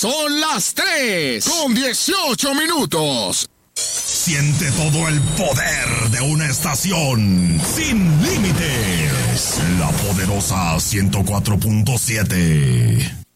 Son las 3:18. Siente todo el poder de una estación sin límites. La poderosa 104.7.